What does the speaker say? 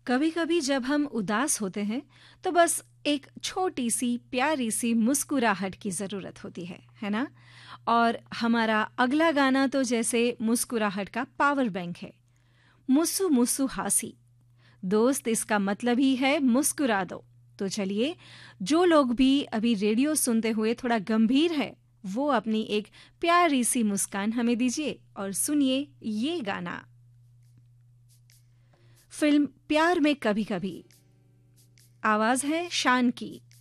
कभी कभी जब हम उदास होते हैं तो बस एक छोटी सी प्यारी सी मुस्कुराहट की ज़रूरत होती है ना? और हमारा अगला गाना तो जैसे मुस्कुराहट का पावर बैंक है। मुस्सु मुस्सु हासी दोस्त, इसका मतलब ही है मुस्कुरा दो। तो चलिए, जो लोग भी अभी रेडियो सुनते हुए थोड़ा गंभीर है, वो अपनी एक प्यारी सी मुस्कान हमें दीजिए और सुनिए ये गाना। फिल्म प्यार में कभी कभी, आवाज है शान की।